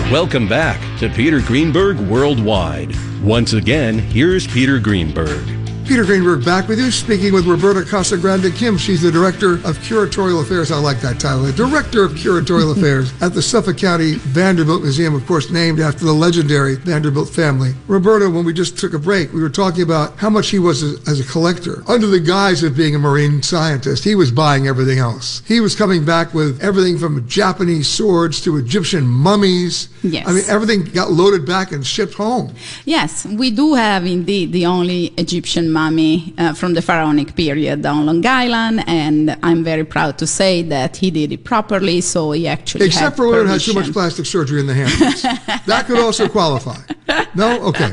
Welcome back to Peter Greenberg Worldwide. Once again, here's Peter Greenberg. Peter Greenberg back with you, speaking with Roberta Casagrande Kim. She's the Director of Curatorial Affairs. I like that title. The Director of Curatorial Affairs at the Suffolk County Vanderbilt Museum, of course, named after the legendary Vanderbilt family. Roberta, when we just took a break, we were talking about how much he was as a collector. Under the guise of being a marine scientist, he was buying everything else. He was coming back with everything from Japanese swords to Egyptian mummies. Yes. I mean, everything got loaded back and shipped home. Yes, we do have indeed the only Egyptian mummy from the pharaonic period on Long Island, and I'm very proud to say that he did it properly, so he actually Except for when it had too much plastic surgery in the hands. That could also qualify. No? Okay.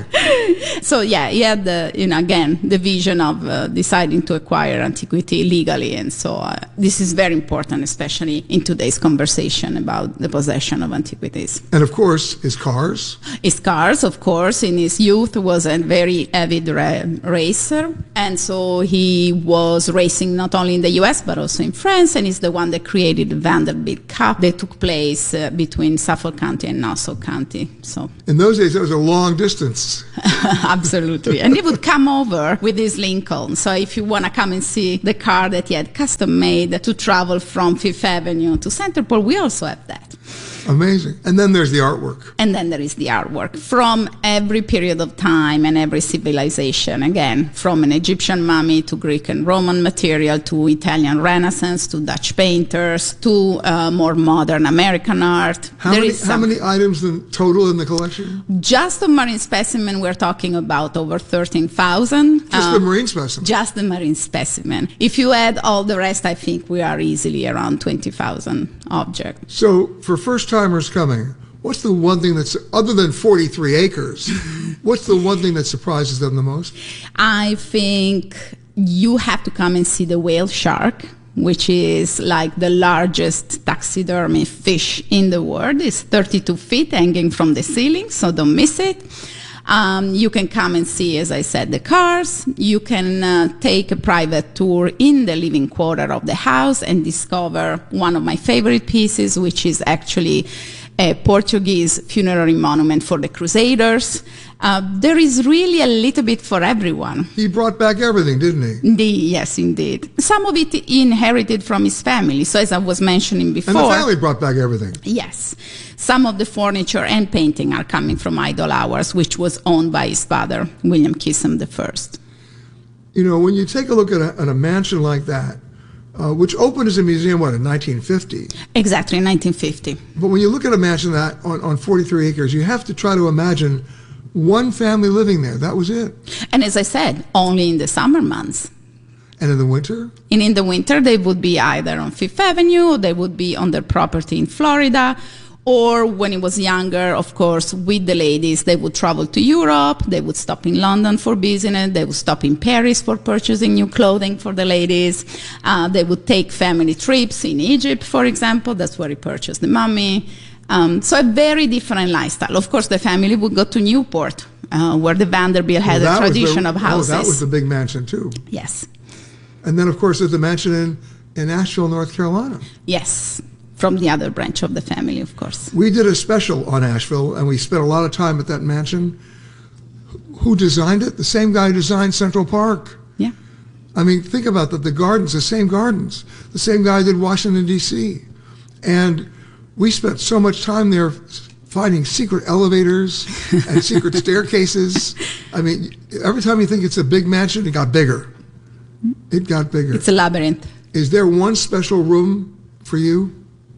So yeah, he had again, the vision of deciding to acquire antiquity legally, and so this is very important, especially in today's conversation about the possession of antiquities. And of course, his cars. His cars, of course, in his youth was a very avid racer, and so he was racing not only in the US but also in France, and he's the one that created the Vanderbilt Cup that took place between Suffolk County and Nassau County. So in those days, it was a long distance. Absolutely. And he would come over with his Lincoln. So if you want to come and see the car that he had custom made to travel from Fifth Avenue to Centerport, we also have that. Amazing. And then there's the artwork. And then there is the artwork from every period of time and every civilization. Again, from an Egyptian mummy to Greek and Roman material to Italian Renaissance to Dutch painters to more modern American art. How many items in total in the collection? Just the marine specimen, we're talking about over 13,000. Just the marine specimen? Just the marine specimen. If you add all the rest, I think we are easily around 20,000 objects. So for first-timers coming, what's the one thing that's, other than 43 acres, what's the one thing that surprises them the most? I think you have to come and see the whale shark, which is like the largest taxidermy fish in the world. It's 32 feet hanging from the ceiling, so don't miss it. You can come and see, as I said, the cars. You can take a private tour in the living quarter of the house and discover one of my favorite pieces, which is actually a Portuguese funerary monument for the Crusaders. There is really a little bit for everyone. He brought back everything, didn't he? Yes, indeed. Some of it he inherited from his family. So as I was mentioning before. And the family brought back everything. Yes. Some of the furniture and painting are coming from Idle Hours, which was owned by his father, William Kissam I. You know, when you take a look at a mansion like that, which opened as a museum, in 1950? Exactly, 1950. But when you look at a mansion that on 43 acres, you have to try to imagine one family living there. That was it. And as I said, only in the summer months. And in the winter? And in the winter, they would be either on Fifth Avenue, or they would be on their property in Florida, or when he was younger, of course, with the ladies, they would travel to Europe, they would stop in London for business, they would stop in Paris for purchasing new clothing for the ladies, they would take family trips in Egypt, for example, that's where he purchased the mummy. So a very different lifestyle. Of course, the family would go to Newport, where the Vanderbilt had a tradition of houses. Oh, that was the big mansion, too. Yes. And then, of course, there's the mansion in Asheville, North Carolina. Yes. From the other branch of the family, of course. We did a special on Asheville, and we spent a lot of time at that mansion. Who designed it? The same guy who designed Central Park. Yeah. I mean, think about that. The gardens, the same gardens. The same guy did Washington, D.C. And we spent so much time there finding secret elevators and secret staircases. I mean, every time you think it's a big mansion, it got bigger. It got bigger. It's a labyrinth. Is there one special room for you?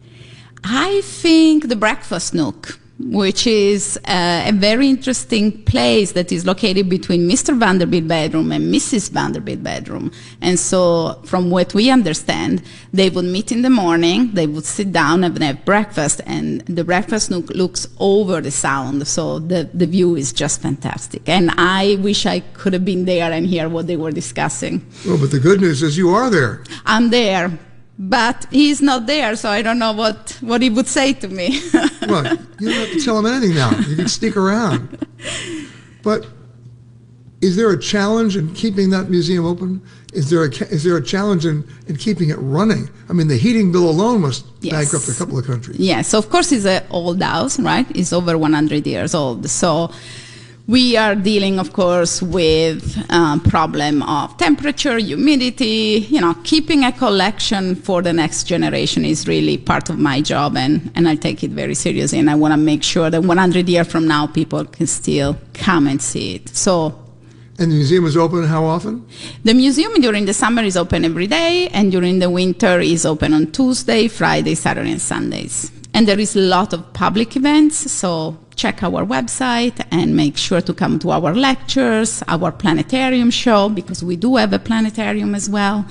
I think the breakfast nook, which is a very interesting place that is located between Mr. Vanderbilt bedroom and Mrs. Vanderbilt bedroom. And so from what we understand, they would meet in the morning, they would sit down and have breakfast, and the breakfast nook looks over the sound. So the view is just fantastic. And I wish I could have been there and hear what they were discussing. Well, but the good news is you are there. I'm there. But he's not there, so I don't know what he would say to me. Well, you don't have to tell him anything now. You can sneak around. But Is there a challenge in keeping that museum open? Is there a challenge in keeping it running? I mean, the heating bill alone must bankrupt a couple of countries. Yes, of course, it's an old house, right? It's over 100 years old. So we are dealing, of course, with problem of temperature, humidity. Keeping a collection for the next generation is really part of my job, and I take it very seriously. And I want to make sure that 100 years from now, people can still come and see it. And the museum is open how often? The museum during the summer is open every day, and during the winter is open on Tuesday, Friday, Saturday, and Sundays. And there is a lot of public events, so check our website and make sure to come to our lectures, our planetarium show, because we do have a planetarium as well.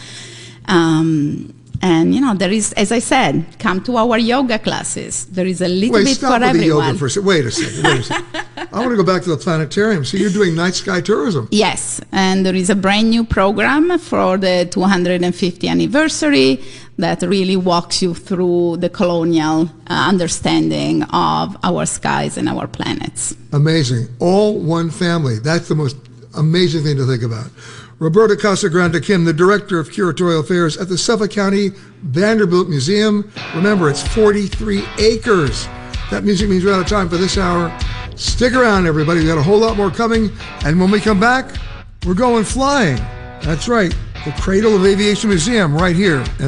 And, there is, as I said, come to our yoga classes. There is a little bit for everyone. The yoga for a second. Wait a second. I want to go back to the planetarium. So you're doing night sky tourism. Yes, and there is a brand new program for the 250th anniversary that really walks you through the colonial understanding of our skies and our planets. Amazing. All one family. That's the most amazing thing to think about. Roberta Casagrande Kim, the Director of Curatorial Affairs at the Suffolk County Vanderbilt Museum. Remember, it's 43 acres. That music means we're out of time for this hour. Stick around, everybody. We've got a whole lot more coming. And when we come back, we're going flying. That's right. The Cradle of Aviation Museum right here.